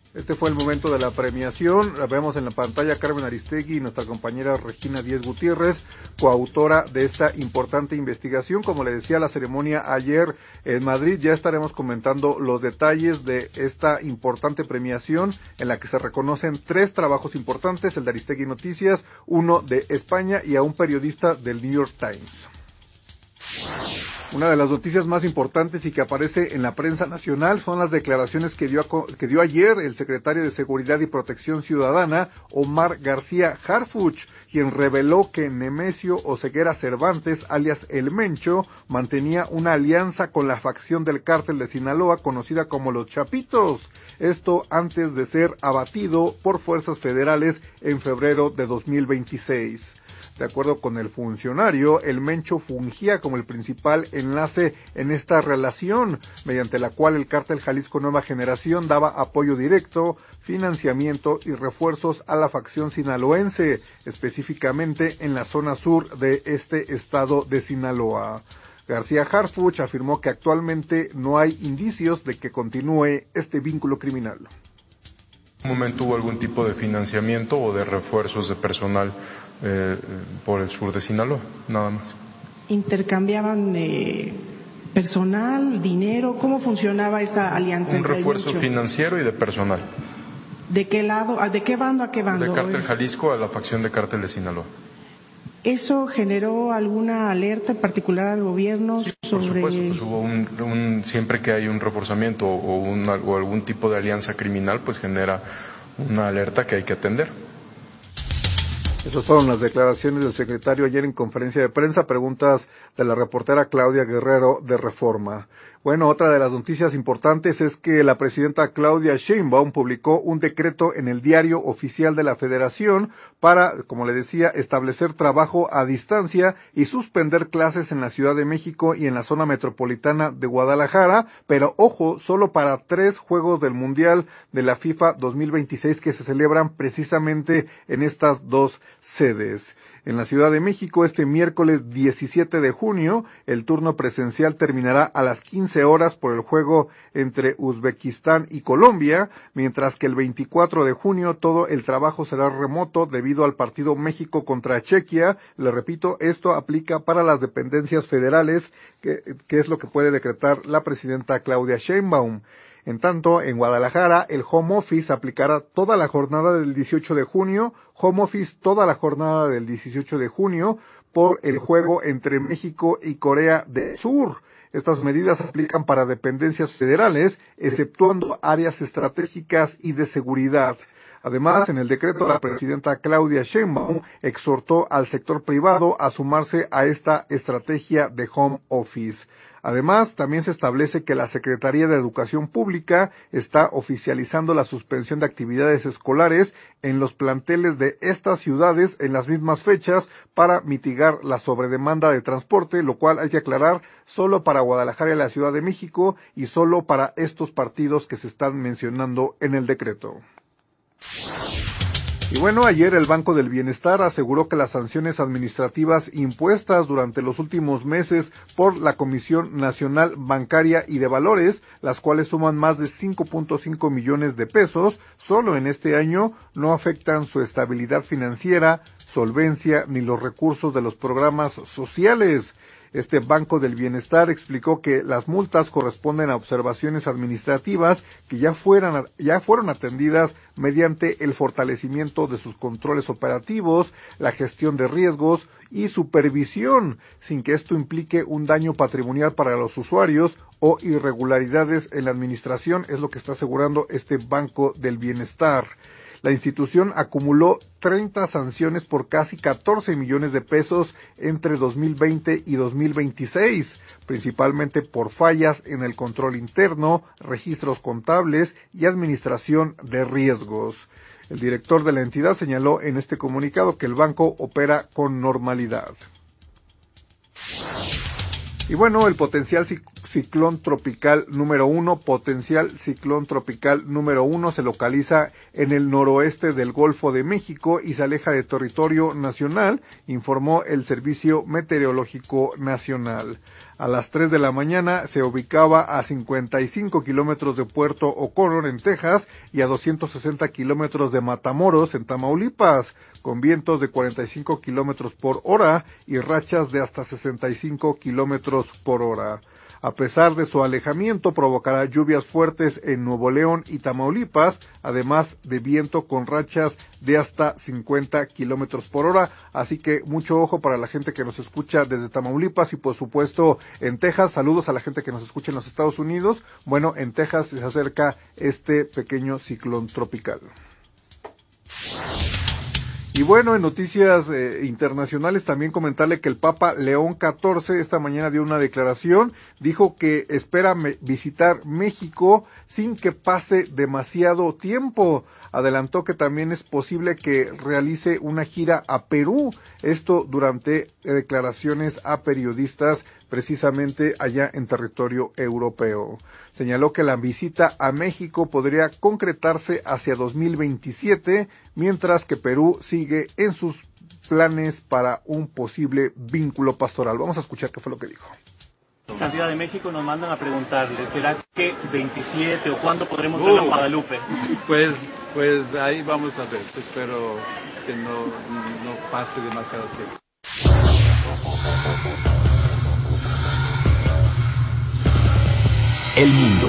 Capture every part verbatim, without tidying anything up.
Este fue el momento de la premiación. La vemos en la pantalla Carmen Aristegui y nuestra compañera Regina Díez Gutiérrez, coautora de esta importante investigación. Como le decía, la ceremonia ayer en Madrid, ya estaremos comentando los detalles de esta importante premiación en la que se reconocen tres trabajos importantes, el de Aristegui Noticias, uno de España y a un periodista del New York Times. Una de las noticias más importantes y que aparece en la prensa nacional son las declaraciones que dio, a, que dio ayer el secretario de Seguridad y Protección Ciudadana, Omar García Harfuch, quien reveló que Nemesio Oseguera Cervantes, alias El Mencho, mantenía una alianza con la facción del cártel de Sinaloa conocida como Los Chapitos. Esto antes de ser abatido por fuerzas federales en febrero de dos mil veintiséis. De acuerdo con el funcionario, el Mencho fungía como el principal enlace en esta relación, mediante la cual el cártel Jalisco Nueva Generación daba apoyo directo, financiamiento y refuerzos a la facción sinaloense, específicamente en la zona sur de este estado de Sinaloa. García Harfuch afirmó que actualmente no hay indicios de que continúe este vínculo criminal. ¿En algún momento hubo algún tipo de financiamiento o de refuerzos de personal eh, por el sur de Sinaloa? Nada más. ¿Intercambiaban eh, personal, dinero? ¿Cómo funcionaba esa alianza? Un refuerzo financiero y de personal. ¿De qué lado? ¿De qué bando a qué bando? De Cártel Jalisco a la facción de Cártel de Sinaloa. ¿Eso generó alguna alerta en particular al gobierno sí, sobre...? Por supuesto, pues hubo un, un, siempre que hay un reforzamiento o, un, o algún tipo de alianza criminal, pues genera una alerta que hay que atender. Esas fueron las declaraciones del secretario ayer en conferencia de prensa. Preguntas de la reportera Claudia Guerrero de Reforma. Bueno, otra de las noticias importantes es que la presidenta Claudia Sheinbaum publicó un decreto en el Diario Oficial de la Federación para, como le decía, establecer trabajo a distancia y suspender clases en la Ciudad de México y en la zona metropolitana de Guadalajara, pero ojo, solo para tres Juegos del Mundial de la FIFA dos mil veintiséis que se celebran precisamente en estas dos sedes. En la Ciudad de México, este miércoles diecisiete de junio, el turno presencial terminará a las quince horas por el juego entre Uzbekistán y Colombia, mientras que el veinticuatro de junio todo el trabajo será remoto debido al partido México contra Chequia. Le repito, esto aplica para las dependencias federales, que, que es lo que puede decretar la presidenta Claudia Sheinbaum. En tanto, en Guadalajara, el home office aplicará toda la jornada del dieciocho de junio, home office toda la jornada del dieciocho de junio, por el juego entre México y Corea del Sur. Estas medidas aplican para dependencias federales, exceptuando áreas estratégicas y de seguridad. Además, en el decreto, la presidenta Claudia Sheinbaum exhortó al sector privado a sumarse a esta estrategia de home office. Además, también se establece que la Secretaría de Educación Pública está oficializando la suspensión de actividades escolares en los planteles de estas ciudades en las mismas fechas para mitigar la sobredemanda de transporte, lo cual hay que aclarar solo para Guadalajara y la Ciudad de México y solo para estos partidos que se están mencionando en el decreto. Y bueno, ayer el Banco del Bienestar aseguró que las sanciones administrativas impuestas durante los últimos meses por la Comisión Nacional Bancaria y de Valores, las cuales suman más de cinco punto cinco millones de pesos, solo en este año no afectan su estabilidad financiera, solvencia ni los recursos de los programas sociales. Este Banco del Bienestar explicó que las multas corresponden a observaciones administrativas que ya fueran, ya fueron atendidas mediante el fortalecimiento de sus controles operativos, la gestión de riesgos y supervisión, sin que esto implique un daño patrimonial para los usuarios o irregularidades en la administración, es lo que está asegurando este Banco del Bienestar. La institución acumuló treinta sanciones por casi catorce millones de pesos entre dos mil veinte y dos mil veintiséis, principalmente por fallas en el control interno, registros contables y administración de riesgos. El director de la entidad señaló en este comunicado que el banco opera con normalidad. Y bueno, el potencial ciclón tropical número uno, potencial ciclón tropical número uno se localiza en el noroeste del Golfo de México y se aleja de territorio nacional, informó el Servicio Meteorológico Nacional. A las tres de la mañana se ubicaba a cincuenta y cinco kilómetros de Puerto O'Connor en Texas y a doscientos sesenta kilómetros de Matamoros en Tamaulipas, con vientos de cuarenta y cinco kilómetros por hora y rachas de hasta sesenta y cinco kilómetros por hora. A pesar de su alejamiento, provocará lluvias fuertes en Nuevo León y Tamaulipas, además de viento con rachas de hasta cincuenta kilómetros por hora. Así que mucho ojo para la gente que nos escucha desde Tamaulipas y por supuesto en Texas. Saludos a la gente que nos escucha en los Estados Unidos. Bueno, en Texas se acerca este pequeño ciclón tropical. Y bueno, en noticias eh, internacionales también comentarle que el Papa León catorce esta mañana dio una declaración, dijo que espera me- visitar México sin que pase demasiado tiempo. Adelantó que también es posible que realice una gira a Perú, esto durante declaraciones a periodistas precisamente allá en territorio europeo. Señaló que la visita a México podría concretarse hacia dos mil veintisiete, mientras que Perú sigue en sus planes para un posible vínculo pastoral. Vamos a escuchar qué fue lo que dijo. Santidad de México nos mandan a preguntarle, ¿será que veintisiete o cuándo podremos ver uh, a Guadalupe? Pues, pues ahí vamos a ver, espero que no, no pase demasiado tiempo. El mundo.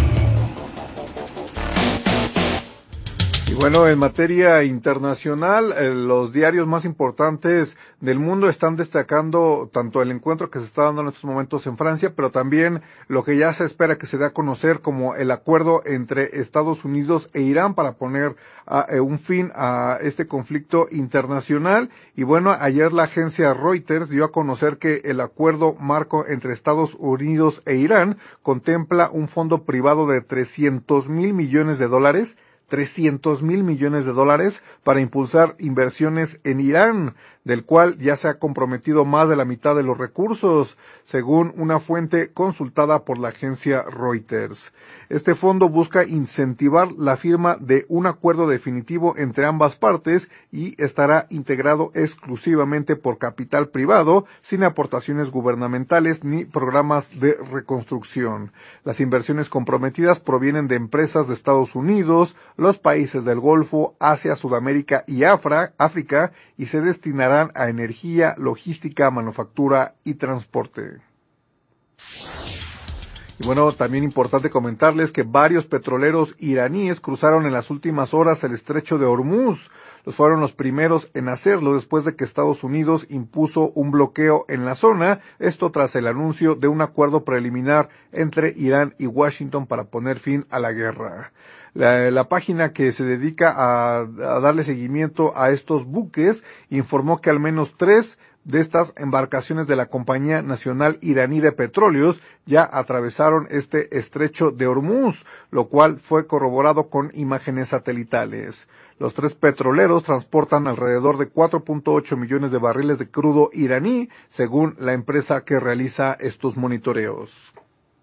Y bueno, en materia internacional, eh, los diarios más importantes del mundo están destacando tanto el encuentro que se está dando en estos momentos en Francia, pero también lo que ya se espera que se dé a conocer como el acuerdo entre Estados Unidos e Irán para poner a, eh, un fin a este conflicto internacional. Y bueno, ayer la agencia Reuters dio a conocer que el acuerdo marco entre Estados Unidos e Irán contempla un fondo privado de trescientos mil millones de dólares trescientos mil millones de dólares para impulsar inversiones en Irán, del cual ya se ha comprometido más de la mitad de los recursos, según una fuente consultada por la agencia Reuters. Este fondo busca incentivar la firma de un acuerdo definitivo entre ambas partes y estará integrado exclusivamente por capital privado, sin aportaciones gubernamentales ni programas de reconstrucción. Las inversiones comprometidas provienen de empresas de Estados Unidos, los países del Golfo, Asia, Sudamérica y Afra, África, y se destinarán a energía, logística, manufactura y transporte. Y bueno, también importante comentarles que varios petroleros iraníes cruzaron en las últimas horas el estrecho de Hormuz. Los fueron los primeros en hacerlo después de que Estados Unidos impuso un bloqueo en la zona, esto tras el anuncio de un acuerdo preliminar entre Irán y Washington para poner fin a la guerra. La, la página que se dedica a, a darle seguimiento a estos buques informó que al menos tres de estas embarcaciones de la Compañía Nacional Iraní de Petróleos ya atravesaron este estrecho de Hormuz, lo cual fue corroborado con imágenes satelitales. Los tres petroleros transportan alrededor de cuatro punto ocho millones de barriles de crudo iraní, según la empresa que realiza estos monitoreos.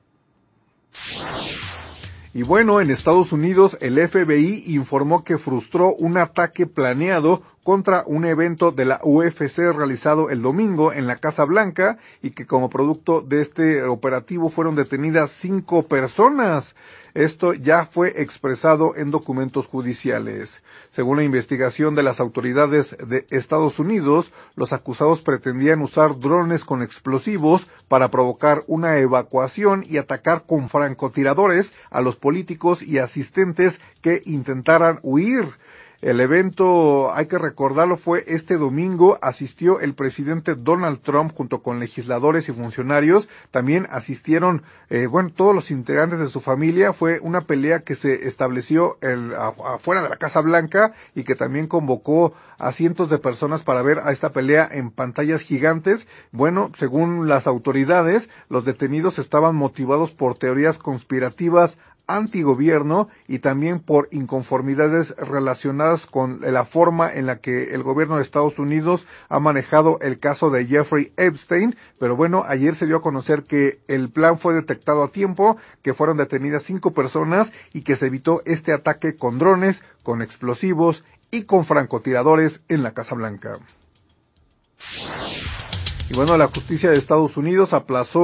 Y bueno, en Estados Unidos el F B I informó que frustró un ataque planeado contra un evento de la U F C realizado el domingo en la Casa Blanca y que como producto de este operativo fueron detenidas cinco personas. Esto ya fue expresado en documentos judiciales. Según la investigación de las autoridades de Estados Unidos, los acusados pretendían usar drones con explosivos para provocar una evacuación y atacar con francotiradores a los políticos y asistentes que intentaran huir. El evento, hay que recordarlo, fue este domingo. Asistió el presidente Donald Trump junto con legisladores y funcionarios. También asistieron, eh, bueno, todos los integrantes de su familia. Fue una pelea que se estableció el, afuera de la Casa Blanca y que también convocó a cientos de personas para ver a esta pelea en pantallas gigantes. Bueno, según las autoridades, los detenidos estaban motivados por teorías conspirativas antigobierno y también por inconformidades relacionadas con la forma en la que el gobierno de Estados Unidos ha manejado el caso de Jeffrey Epstein. Pero bueno, ayer se dio a conocer que el plan fue detectado a tiempo, que fueron detenidas cinco personas y que se evitó este ataque con drones, con explosivos y con francotiradores en la Casa Blanca. Y bueno, la justicia de Estados Unidos aplazó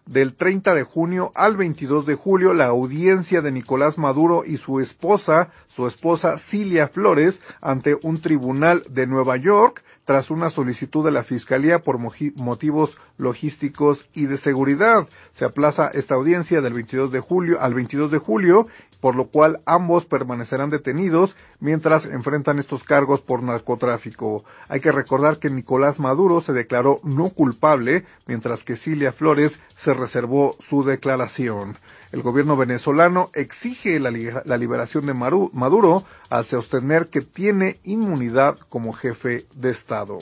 del treinta de junio al veintidós de julio la audiencia de Nicolás Maduro y su esposa, su esposa Cilia Flores, ante un tribunal de Nueva York, tras una solicitud de la Fiscalía por motivos logísticos y de seguridad. Se aplaza esta audiencia del veintidós de julio al veintidós de julio, por lo cual ambos permanecerán detenidos mientras enfrentan estos cargos por narcotráfico. Hay que recordar que Nicolás Maduro se declaró no culpable, mientras que Cilia Flores se reservó su declaración. El gobierno venezolano exige la, la liberación de Maduro al sostener que tiene inmunidad como jefe de Estado.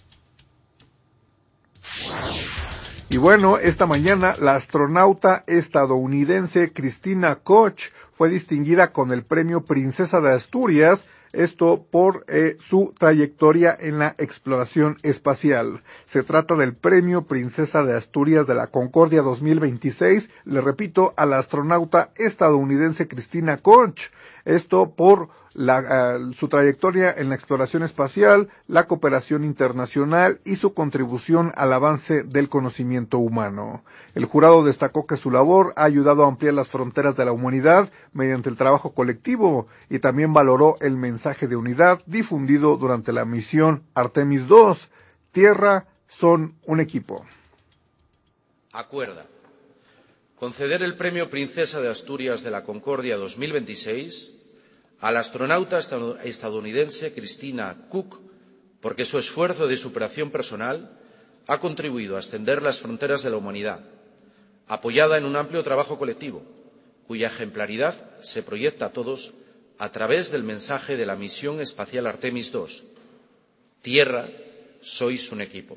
Y bueno, esta mañana la astronauta estadounidense Christina Koch fue distinguida con el premio Princesa de Asturias, esto por eh, su trayectoria en la exploración espacial. Se trata del premio Princesa de Asturias de la Concordia dos mil veintiséis, le repito, a la astronauta estadounidense Christina Koch. Esto por la, uh, su trayectoria en la exploración espacial, la cooperación internacional y su contribución al avance del conocimiento humano. El jurado destacó que su labor ha ayudado a ampliar las fronteras de la humanidad mediante el trabajo colectivo y también valoró el mensaje de unidad difundido durante la misión Artemis dos. Tierra son un equipo. Acuerda conceder el premio Princesa de Asturias de la Concordia dos mil veintiséis a la astronauta estadounidense Christina Koch porque su esfuerzo de superación personal ha contribuido a extender las fronteras de la humanidad, apoyada en un amplio trabajo colectivo, cuya ejemplaridad se proyecta a todos a través del mensaje de la misión espacial Artemis dos. Tierra, sois un equipo.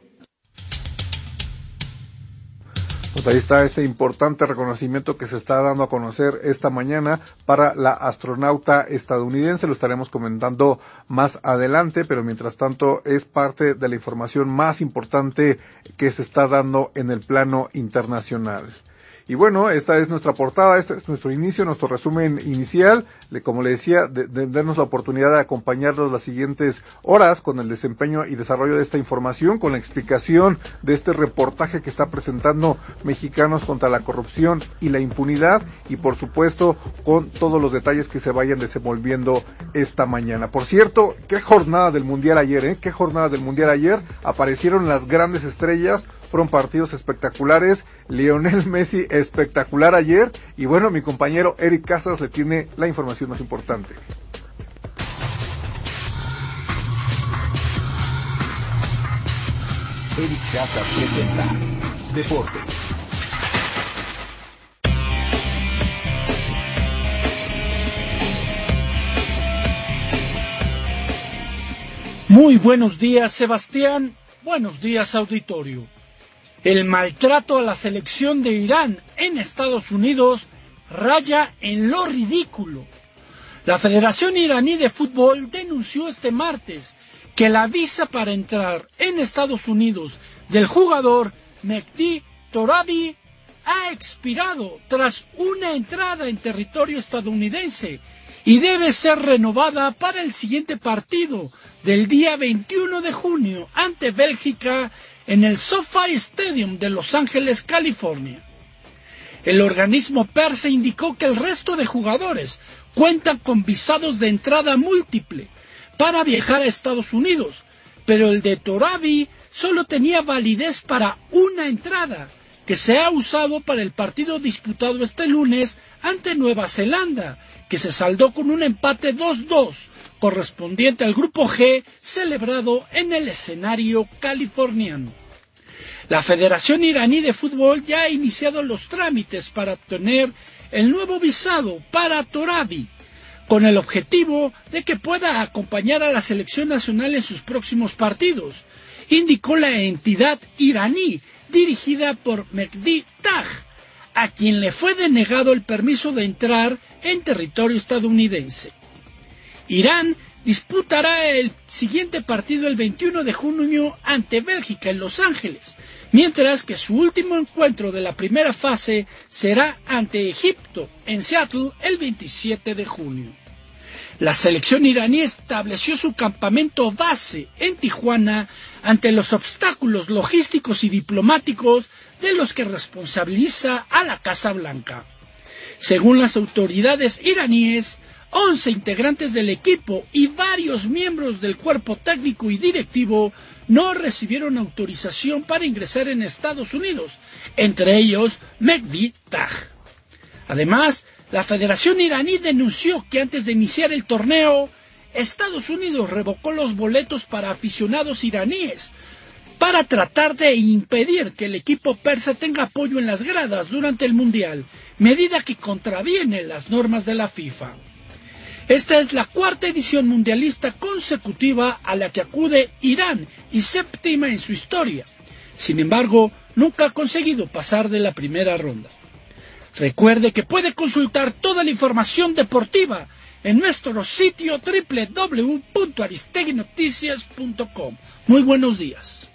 Pues ahí está este importante reconocimiento que se está dando a conocer esta mañana para la astronauta estadounidense. Lo estaremos comentando más adelante, pero mientras tanto es parte de la información más importante que se está dando en el plano internacional. Y bueno, esta es nuestra portada, este es nuestro inicio, nuestro resumen inicial. Le, como le decía, de, de darnos la oportunidad de acompañarnos las siguientes horas con el desempeño y desarrollo de esta información, con la explicación de este reportaje que está presentando Mexicanos contra la Corrupción y la Impunidad, y por supuesto con todos los detalles que se vayan desenvolviendo esta mañana. Por cierto, qué jornada del Mundial ayer, ¿eh? Qué jornada del Mundial ayer. Aparecieron las grandes estrellas. Fueron partidos espectaculares. Lionel Messi espectacular ayer. Y bueno, mi compañero Eric Casas le tiene la información más importante. Eric Casas presenta Deportes. Muy buenos días, Sebastián. Buenos días, auditorio. El maltrato a la selección de Irán en Estados Unidos raya en lo ridículo. La Federación Iraní de Fútbol denunció este martes que la visa para entrar en Estados Unidos del jugador Mehdi Torabi ha expirado tras una entrada en territorio estadounidense y debe ser renovada para el siguiente partido del día veintiuno de junio ante Bélgica en el SoFi Stadium de Los Ángeles, California. El organismo persa indicó que el resto de jugadores cuentan con visados de entrada múltiple para viajar a Estados Unidos, pero el de Torabi solo tenía validez para una entrada, que se ha usado para el partido disputado este lunes ante Nueva Zelanda, que se saldó con un empate dos dos, correspondiente al Grupo G, celebrado en el escenario californiano. La Federación Iraní de Fútbol ya ha iniciado los trámites para obtener el nuevo visado para Torabi, con el objetivo de que pueda acompañar a la selección nacional en sus próximos partidos, indicó la entidad iraní dirigida por Mehdi Taj, a quien le fue denegado el permiso de entrar en territorio estadounidense. Irán disputará el siguiente partido el veintiuno de junio ante Bélgica en Los Ángeles, mientras que su último encuentro de la primera fase será ante Egipto en Seattle el veintisiete de junio. La selección iraní estableció su campamento base en Tijuana ante los obstáculos logísticos y diplomáticos de los que responsabiliza a la Casa Blanca. Según las autoridades iraníes, once integrantes del equipo y varios miembros del cuerpo técnico y directivo no recibieron autorización para ingresar en Estados Unidos, entre ellos Mehdi Taj. Además, la Federación iraní denunció que antes de iniciar el torneo, Estados Unidos revocó los boletos para aficionados iraníes para tratar de impedir que el equipo persa tenga apoyo en las gradas durante el Mundial, medida que contraviene las normas de la FIFA. Esta es la cuarta edición mundialista consecutiva a la que acude Irán y séptima en su historia. Sin embargo, nunca ha conseguido pasar de la primera ronda. Recuerde que puede consultar toda la información deportiva en nuestro sitio doble u doble u doble u punto aristegui noticias punto com. Muy buenos días.